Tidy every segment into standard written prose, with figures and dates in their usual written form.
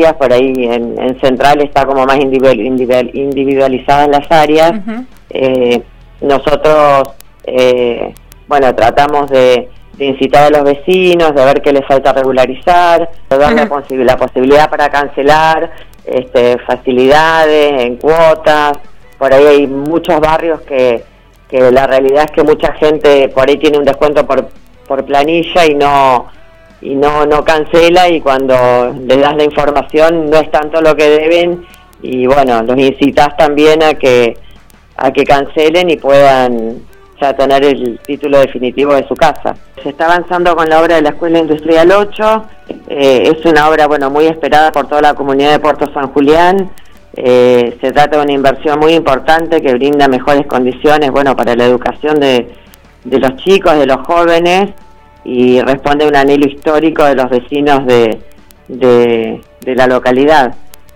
por ahí en Central está como más individualizada en las áreas. Nosotros, bueno, tratamos de incitar a los vecinos, de ver qué les falta regularizar, de dar la posibilidad para cancelar, facilidades en cuotas. Por ahí hay muchos barrios que la realidad es que mucha gente por ahí tiene un descuento por planilla y no cancela, y cuando les das la información no es tanto lo que deben, y bueno, los incitas también a que cancelen y puedan ya tener el título definitivo de su casa. Se está avanzando con la obra de la Escuela Industrial 8, es una obra, bueno, muy esperada por toda la comunidad de Puerto San Julián. Se trata de una inversión muy importante que brinda mejores condiciones, bueno, para la educación de los chicos, de los jóvenes, y responde a un anhelo histórico de los vecinos de la localidad.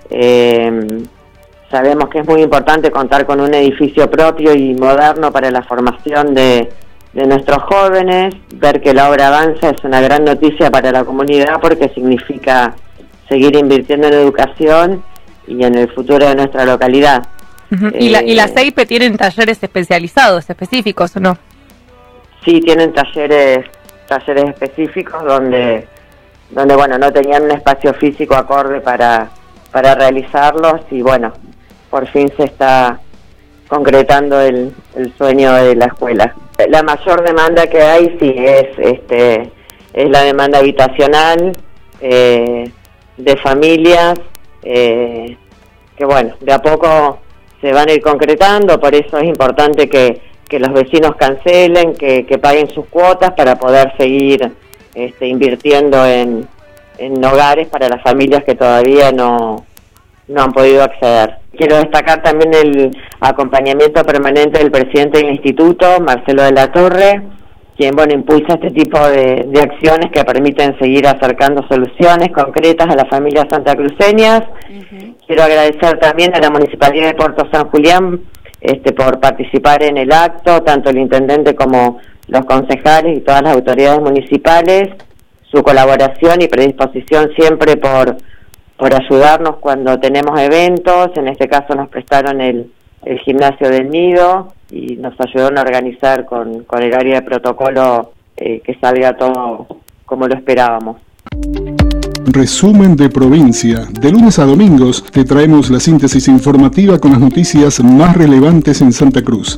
Sabemos que es muy importante contar con un edificio propio y moderno para la formación de nuestros jóvenes. Ver que la obra avanza es una gran noticia para la comunidad, porque significa seguir invirtiendo en educación y en el futuro de nuestra localidad. ¿Y las EIPE tienen talleres especializados, específicos o no? Sí, tienen talleres específicos donde bueno, no tenían un espacio físico acorde para realizarlos, y bueno, por fin se está concretando el sueño de la escuela. La mayor demanda que hay sí es la demanda habitacional, de familias, que bueno, de a poco se van a ir concretando. Por eso es importante que los vecinos cancelen, que paguen sus cuotas para poder seguir invirtiendo en hogares para las familias que todavía no han podido acceder. Quiero destacar también el acompañamiento permanente del presidente del instituto, Marcelo de la Torre, quien, bueno, impulsa este tipo de acciones que permiten seguir acercando soluciones concretas a las familias santacruceñas. Quiero agradecer también a la Municipalidad de Puerto San Julián por participar en el acto, tanto el intendente como los concejales y todas las autoridades municipales, su colaboración y predisposición siempre por ayudarnos cuando tenemos eventos. En este caso nos prestaron el gimnasio del Nido y nos ayudaron a organizar con el área de protocolo que salga todo como lo esperábamos. Resumen de provincia. De lunes a domingos te traemos la síntesis informativa con las noticias más relevantes en Santa Cruz.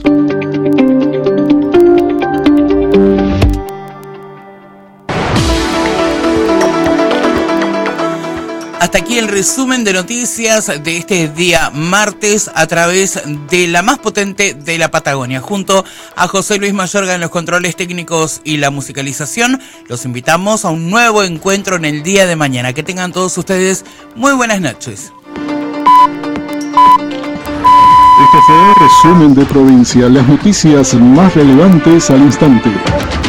Hasta aquí el resumen de noticias de este día martes a través de la más potente de la Patagonia. Junto a José Luis Mayorga en los controles técnicos y la musicalización, los invitamos a un nuevo encuentro en el día de mañana. Que tengan todos ustedes muy buenas noches. Este fue el resumen de provincia, las noticias más relevantes al instante.